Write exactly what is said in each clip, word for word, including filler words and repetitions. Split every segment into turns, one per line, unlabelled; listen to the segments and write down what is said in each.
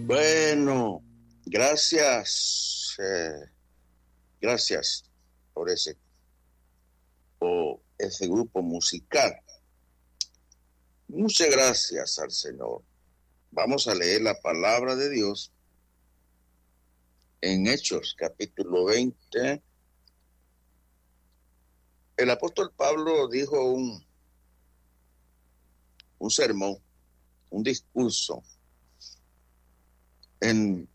Bueno, gracias, eh, gracias por ese, por ese grupo musical. Muchas gracias al Señor. Vamos a leer la palabra de Dios en Hechos, capítulo veinte. El apóstol Pablo dijo un, un sermón, un discurso en,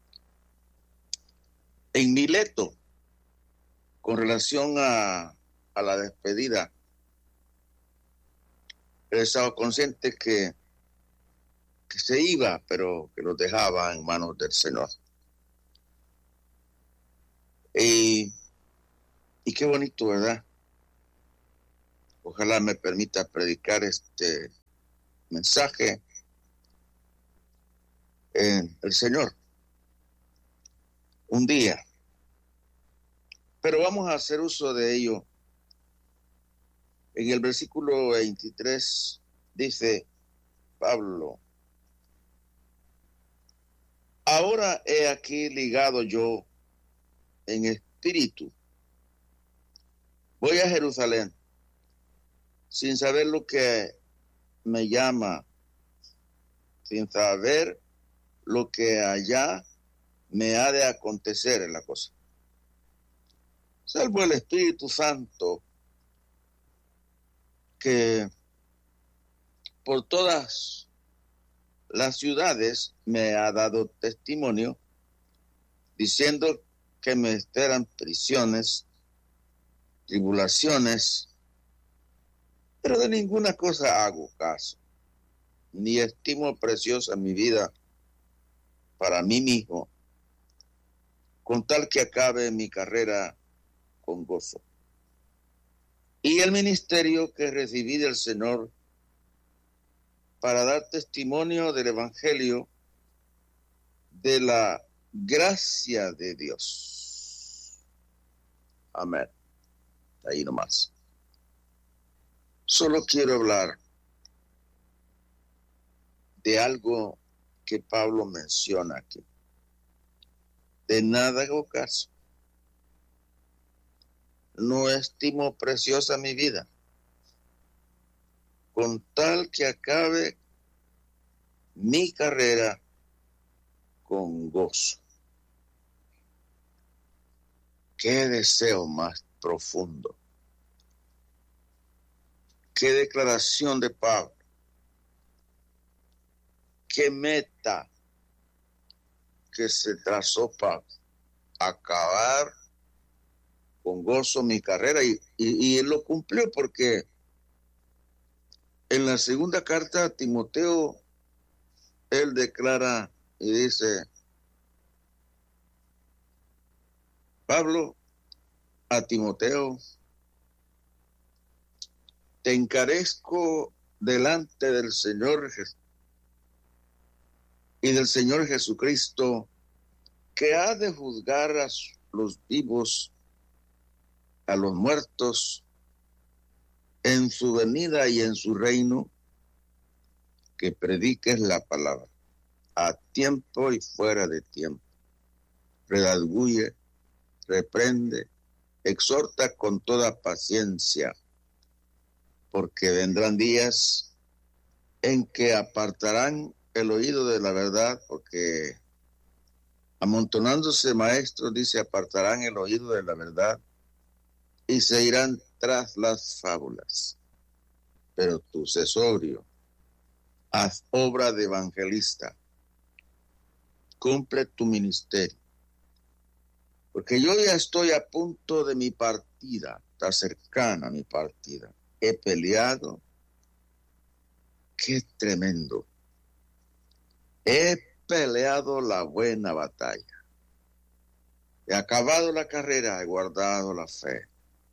en Mileto con relación a, a la despedida. Él estaba consciente que, que se iba, pero que los dejaba en manos del Señor. Y, y qué bonito, ¿verdad? Ojalá me permita predicar este mensaje en el Señor un día. Pero vamos a hacer uso de ello. En el versículo veintitrés dice Pablo: ahora he aquí ligado yo en espíritu. Voy a Jerusalén sin saber lo que me llama, sin saber lo que allá me ha de acontecer en la cosa. Salvo el Espíritu Santo, que por todas las ciudades me ha dado testimonio, diciendo que me esperan prisiones, tribulaciones, pero de ninguna cosa hago caso, ni estimo preciosa mi vida para mí mismo, con tal que acabe mi carrera con gozo. Y el ministerio que recibí del Señor para dar testimonio del Evangelio de la gracia de Dios. Amén. Ahí nomás. Solo quiero hablar de algo que Pablo menciona aquí. De nada hago caso. No estimo preciosa mi vida, con tal que acabe mi carrera con gozo. Qué deseo más profundo. Qué declaración de Pablo. Qué meta que se trazó Pablo. Acabar con gozo mi carrera, y, y, y él lo cumplió, porque en la segunda carta a Timoteo él declara y dice: Pablo a Timoteo, te encarezco delante del Señor y del Señor Jesucristo, que ha de juzgar a los vivos, a los muertos, en su venida y en su reino, que prediques la palabra a tiempo y fuera de tiempo. Redarguye, reprende, exhorta con toda paciencia, porque vendrán días en que apartarán el oído de la verdad, porque amontonándose maestros, dice, apartarán el oído de la verdad y se irán tras las fábulas. Pero tú sé sobrio, haz obra de evangelista, cumple tu ministerio, porque yo ya estoy a punto de mi partida, está cercana a mi partida. He peleado, qué tremendo, he peleado la buena batalla, he acabado la carrera, he guardado la fe.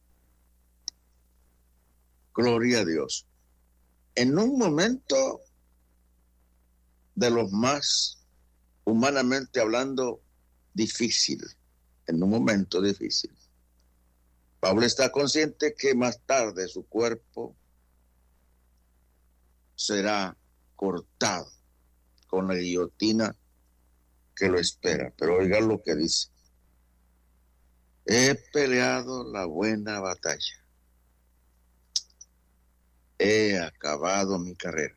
Gloria a Dios. En un momento de los más, humanamente hablando, difícil, en un momento difícil, Pablo está consciente que más tarde su cuerpo será cortado con la guillotina que lo espera. Pero oiga lo que dice. He peleado la buena batalla. He acabado mi carrera.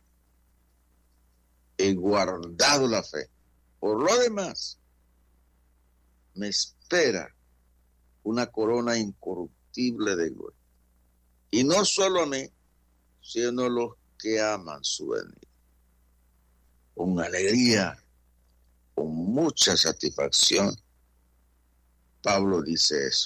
He guardado la fe. Por lo demás, me espera una corona incorruptible de gloria. Y no solo a mí, sino a los que aman su venida. Con alegría, con mucha satisfacción, Pablo dice eso.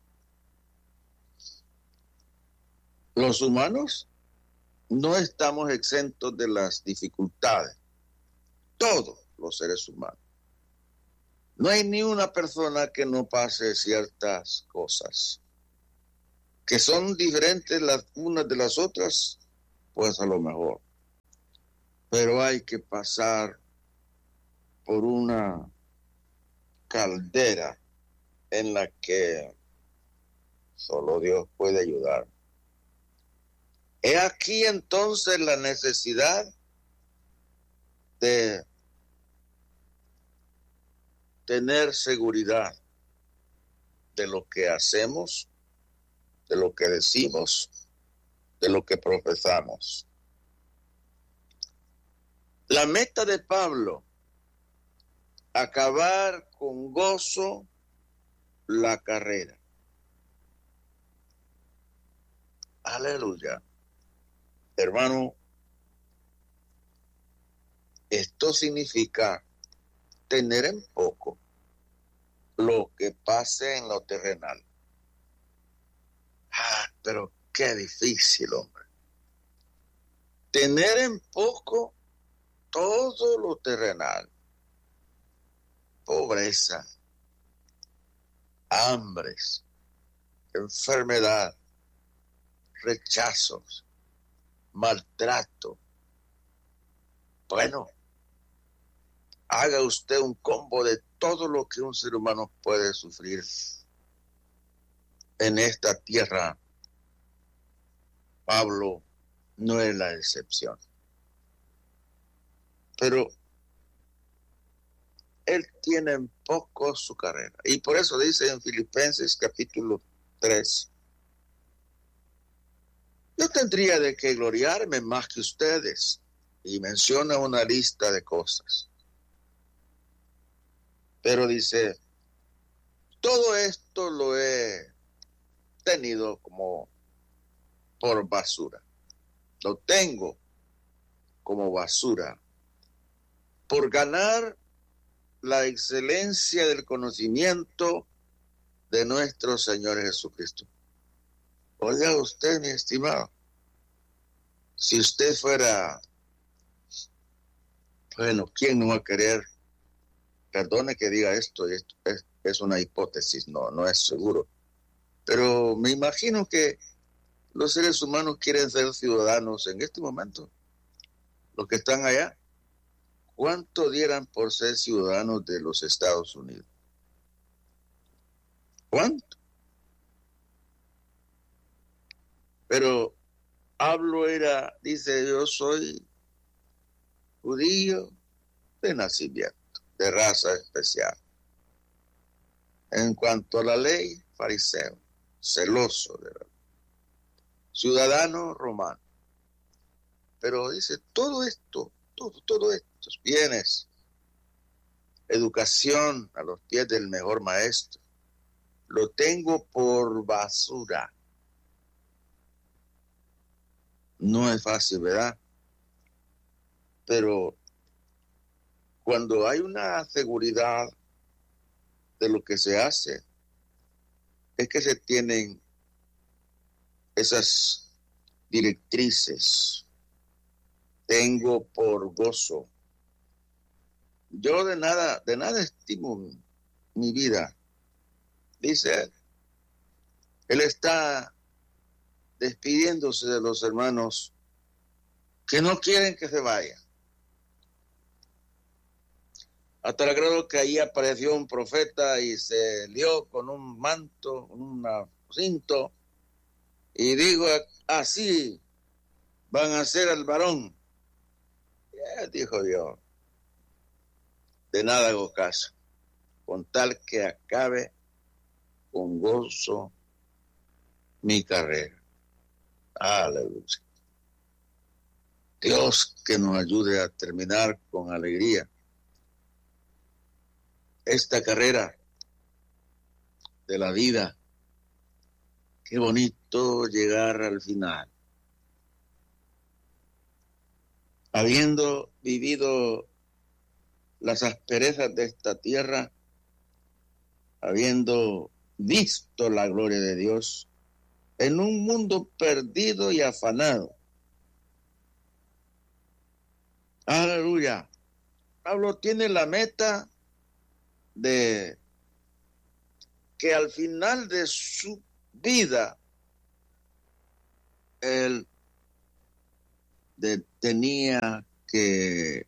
Los humanos no estamos exentos de las dificultades. Todos los seres humanos. No hay ni una persona que no pase ciertas cosas que son diferentes las unas de las otras, pues a lo mejor. Pero hay que pasar por una caldera en la que solo Dios puede ayudar. He aquí entonces la necesidad de tener seguridad de lo que hacemos, de lo que decimos, de lo que profesamos. La meta de Pablo, acabar con gozo la carrera. Aleluya. Hermano, esto significa tener en poco lo que pase en lo terrenal. Ah, pero qué difícil, hombre. Tener en poco todo lo terrenal. Pobreza, hambres, enfermedad, rechazos, maltrato. Bueno, haga usted un combo de todo lo que un ser humano puede sufrir en esta tierra. Pablo no es la excepción. Pero él tiene en poco su carrera. Y por eso dice en Filipenses capítulo tres, yo tendría de qué gloriarme más que ustedes. Y menciona una lista de cosas. Pero dice, todo esto lo he tenido como por basura. Lo tengo como basura. Por ganar la excelencia del conocimiento de nuestro Señor Jesucristo. Oiga usted, mi estimado, si usted fuera, bueno, ¿quién no va a querer? Perdone que diga esto, esto es, es una hipótesis, no, no es seguro. Pero me imagino que los seres humanos quieren ser ciudadanos en este momento. Los que están allá, ¿cuánto dieran por ser ciudadanos de los Estados Unidos? ¿Cuánto? Pero Pablo era, dice, yo soy judío de nacimiento, de raza especial. En cuanto a la ley, fariseo, celoso de verdad, ciudadano romano. Pero dice, todo esto, todo, todo estos bienes, educación a los pies del mejor maestro, lo tengo por basura. No es fácil, ¿verdad? Pero cuando hay una seguridad de lo que se hace, es que se tienen esas directrices. Tengo por gozo. Yo de nada, de nada estimo mi vida. Dice él. Él está despidiéndose de los hermanos que no quieren que se vaya. Hasta el grado que ahí apareció un profeta y se lió con un manto, un cinto, y dijo, así van a hacer al varón. Yeah, dijo Dios. de nada hago caso, con tal que acabe con gozo mi carrera. Aleluya. Dios que nos ayude a terminar con alegría esta carrera de la vida. Qué bonito llegar al final. Habiendo vivido las asperezas de esta tierra, habiendo visto la gloria de Dios en un mundo perdido y afanado. Aleluya. Pablo tiene la meta de que al final de su vida él de, tenía que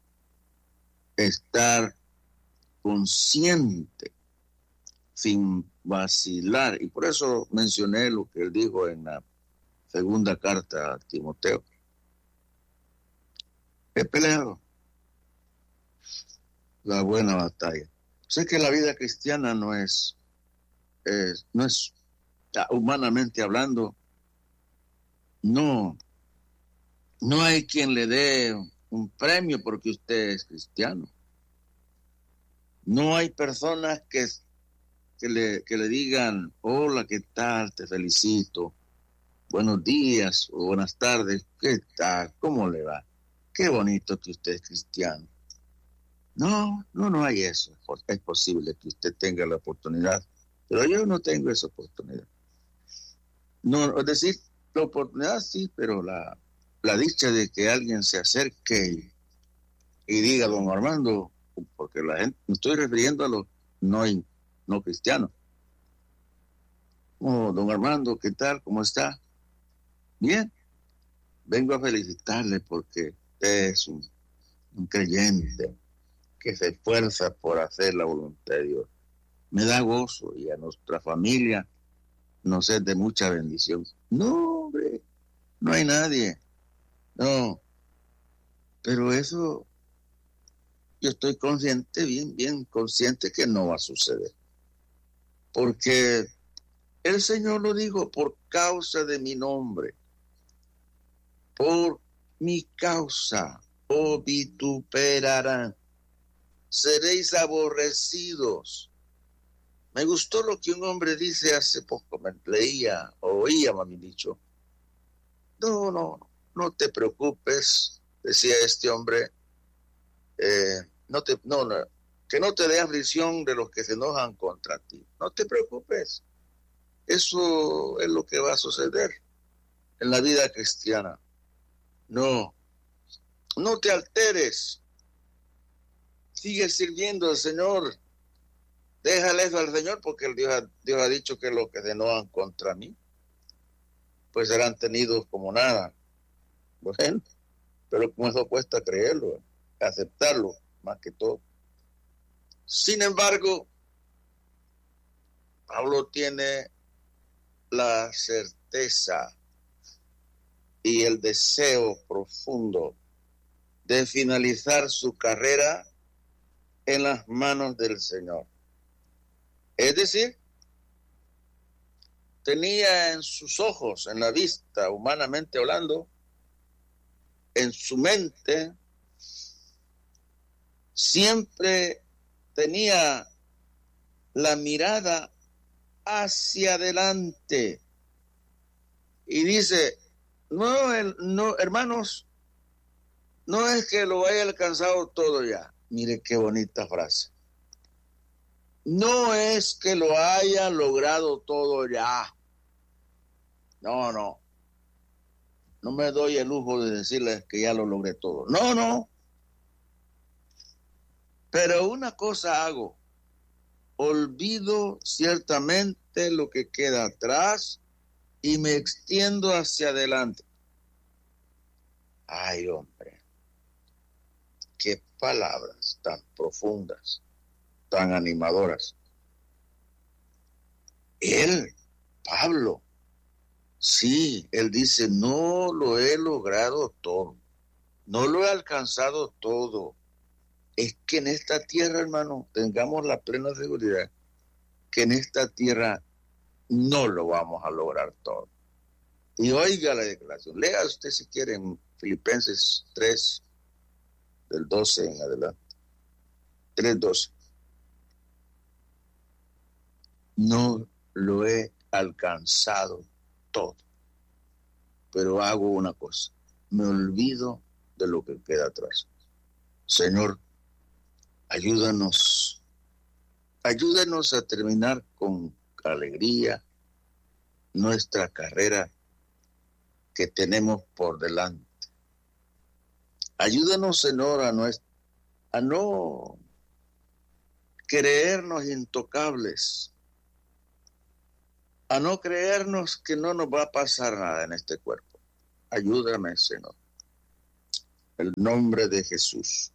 estar consciente sin vacilar, y por eso mencioné lo que él dijo en la segunda carta a Timoteo. He peleado la buena batalla. Sé que la vida cristiana no es, es no es humanamente hablando, no, no hay quien le dé un premio porque usted es cristiano. No hay personas que, que, le, que le digan, hola, ¿qué tal? Te felicito. Buenos días o buenas tardes. ¿Qué tal? ¿Cómo le va? Qué bonito que usted es cristiano. No, no, no hay eso. Es posible que usted tenga la oportunidad, pero yo no tengo esa oportunidad. No, es decir, la oportunidad sí, pero la, la dicha de que alguien se acerque y, y diga, don Armando, porque la gente, me estoy refiriendo a los no, no cristianos. Oh, don Armando, ¿qué tal? ¿Cómo está? Bien. Vengo a felicitarle porque usted es un, un creyente que se esfuerza por hacer la voluntad de Dios. Me da gozo y a nuestra familia nos es de mucha bendición. No, hombre, no hay nadie. No. Pero eso, yo estoy consciente, bien, bien consciente que no va a suceder. Porque el Señor lo dijo, por causa de mi nombre, por mi causa, os vituperarán, seréis aborrecidos. Me gustó lo que un hombre dice hace poco, me leía, o oía, mami dicho. No, no, no te preocupes, decía este hombre, eh, no te, no, no, que no te dé aflicción de los que se enojan contra ti. No te preocupes, eso es lo que va a suceder en la vida cristiana. No, no te alteres, sigue sirviendo al Señor. Déjale eso al Señor porque el Dios, ha, Dios ha dicho que los que se enojan contra mí, pues serán tenidos como nada. Bueno, pero como eso cuesta creerlo, aceptarlo, más que todo. Sin embargo, Pablo tiene la certeza y el deseo profundo de finalizar su carrera en las manos del Señor. Es decir, tenía en sus ojos, en la vista, humanamente hablando, en su mente, siempre tenía la mirada hacia adelante. Y dice, no, el, no, hermanos, no es que lo haya alcanzado todo ya. Mire qué bonita frase. No es que lo haya logrado todo ya. No, no. No me doy el lujo de decirles que ya lo logré todo. No, no. Pero una cosa hago. Olvido ciertamente lo que queda atrás y me extiendo hacia adelante. Ay, hombre. Qué palabras tan profundas, tan animadoras. Él, Pablo, sí, él dice, no lo he logrado todo, no lo he alcanzado todo. es que en esta tierra, hermano, tengamos la plena seguridad que en esta tierra no lo vamos a lograr todo. Y oiga la declaración. Lea usted si quiere en Filipenses tres, del doce en adelante. tres doce. No lo he alcanzado todo, pero hago una cosa. Me olvido de lo que queda atrás. Señor, ayúdanos. Ayúdanos a terminar con alegría nuestra carrera que tenemos por delante. Ayúdanos, Señor, a no, a no creernos intocables, a no creernos que no nos va a pasar nada en este cuerpo. Ayúdame, Señor. En el nombre de Jesús.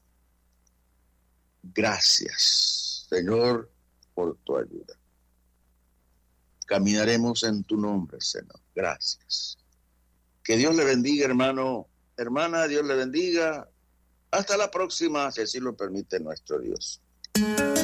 Gracias, Señor, por tu ayuda. Caminaremos en tu nombre, Señor. Gracias. Que Dios le bendiga, hermano, hermana, Dios le bendiga. Hasta la próxima, si así lo permite nuestro Dios.